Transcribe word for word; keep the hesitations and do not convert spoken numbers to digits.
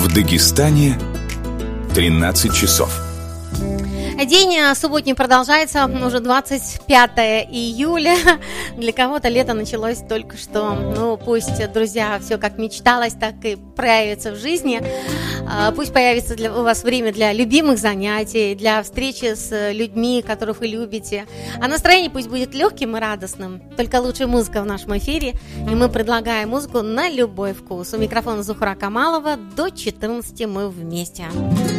В Дагестане тринадцать часов. День субботний продолжается, уже двадцать пятое июля. Для кого-то лето началось только что. Ну, пусть, друзья, все как мечталось, так и проявится в жизни. Пусть появится для, у вас время для любимых занятий, для встречи с людьми, которых вы любите. А настроение пусть будет легким и радостным. Только лучшая музыка в нашем эфире. И мы предлагаем музыку на любой вкус. У микрофона Зухра Камалова. До четырнадцати мы вместе.